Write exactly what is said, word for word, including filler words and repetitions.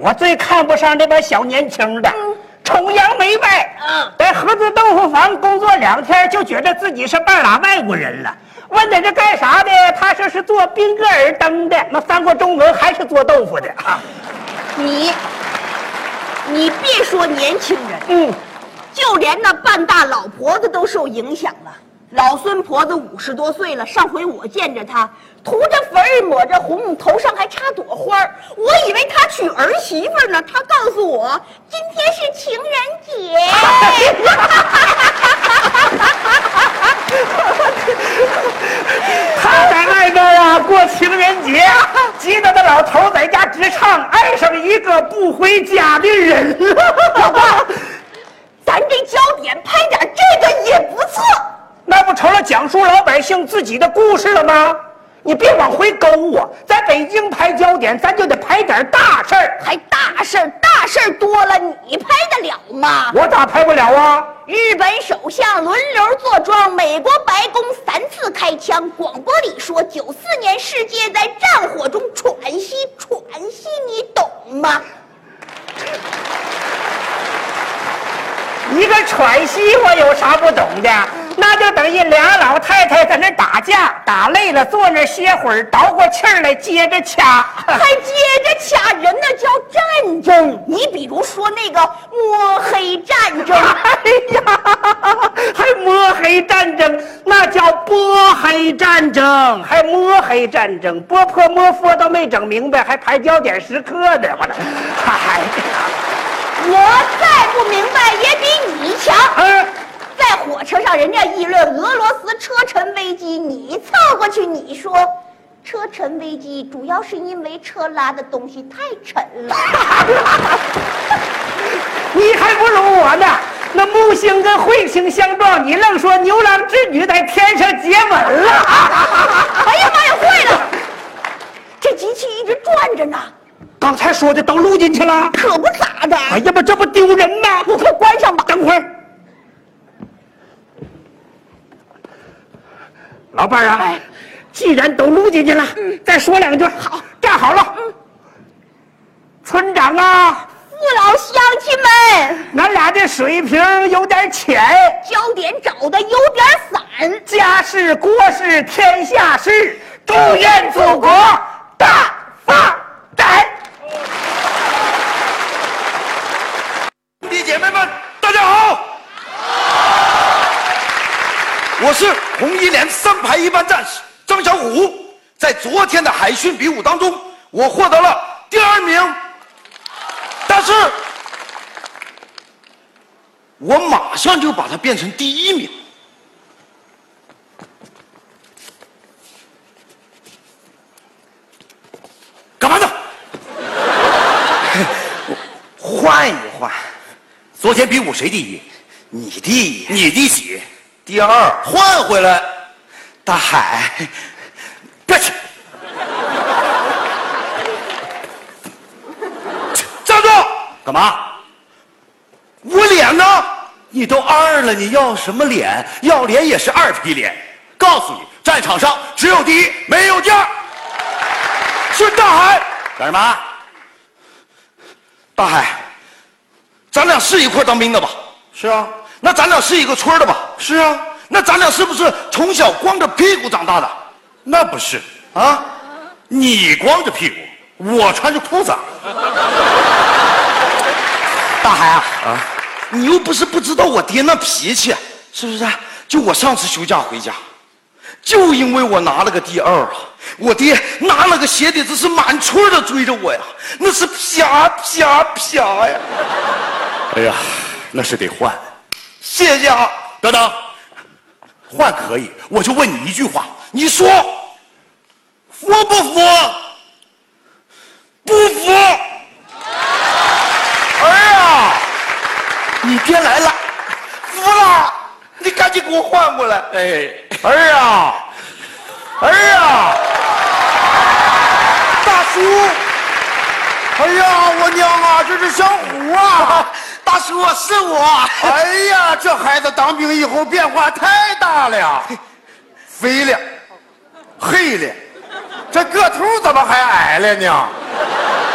我最看不上这帮小年轻的， 嗯、 崇洋媚外。 嗯， 在合资豆腐坊工作两天，就觉得自己是半拉外国人了。问他这干啥的，他说是做宾格尔登的。那翻过中文还是做豆腐的啊。 你，你别说年轻人， 嗯， 就连那半大老婆子都受影响了。老孙婆子五十多岁了，上回我见着她，涂着粉儿，抹着红，头上还插朵花儿。我以为她娶儿媳妇呢，她告诉我今天是情人节。 他在外边啊过情人节，急得那老头在家直唱爱上一个不回家的人了。 老爸，咱这焦点拍点这个也不错。 那不成了讲述老百姓自己的故事了吗？你别往回勾我，在北京拍焦点，咱就得拍点大事儿。 还大事儿，大事儿多了，你拍得了吗？ 我咋拍不了啊？ 日本首相轮流坐庄，美国白宫三次开枪，广播里说九四年世界在战火中喘息，喘息，你懂吗？ 一个喘息，我有啥不懂的？那就等于俩老太太在那打架，打累了坐那歇会儿，倒过气儿来接着掐， 还接着掐人，那叫战争。你比如说那个摸黑战争， 哎呀，还摸黑战争，那叫波黑战争，还摸黑战争，波破摸佛都没整明白，还排焦点时刻呢，我这，哎呀， 我再不明白也比你强。 嗯。 在火车上，人家议论俄罗斯车臣危机，你凑过去，你说车臣危机主要是因为车拉的东西太沉了。 你还不如我呢，那木星跟彗星相撞，你愣说牛郎织女在天上接吻了。 哎呀妈呀，坏了！这机器一直转着呢。 刚才说的都录进去了， 可不咋的。 哎呀妈，这不丢人吗？ 我快关上吧。 等会儿。老伴儿啊，哎，既然都录进去了，嗯，再说两句。好，站好了。嗯，村长啊， 父老乡亲们， 俺俩的水平有点浅， 焦点找的有点散， 家事国事天下事，祝愿祖国大发展。 兄弟姐妹们，大家好。我是红一连三排一班战士张小虎，在昨天的海训比武当中，我获得了第二名，但是我马上就把它变成第一名。干嘛呢？换一换，昨天比武谁第一？你第一，你第几？第二，换回来。大海，别去！站住！干嘛？我脸呢？你都二了，你要什么脸？要脸也是二皮脸。告诉你，战场上只有第一，没有第二。是大海。干什么？大海，咱俩是一块当兵的吧？是啊。那咱俩是一个村的吧？是啊。那咱俩是不是从小光着屁股长大的？那不是啊，你光着屁股，我穿着裤子。大海啊啊，你又不是不知道我爹那脾气，是不是？就我上次休假回家，就因为我拿了个第二啊，我爹拿了个鞋底子是满村的追着我呀，那是啪啪啪呀！哎呀，那是得换。谢谢啊，等等，换可以，我就问你一句话，你说服不服？不服？儿啊，你爹来了，服了，你赶紧给我换过来。哎，儿啊，儿啊，大叔，哎呀，我娘啊，这是小虎啊。大叔，是我。哎呀，这孩子当兵以后变化太大了呀，肥了，黑了，这个头怎么还矮了呢？